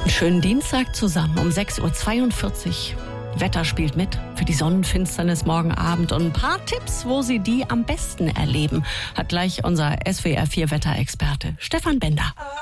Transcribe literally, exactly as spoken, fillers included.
Schönen Dienstag zusammen um sechs Uhr zweiundvierzig. Wetter spielt mit für die Sonnenfinsternis morgen Abend und ein paar Tipps, wo Sie die am besten erleben, hat gleich unser S W R vier Wetterexperte Stefan Bender.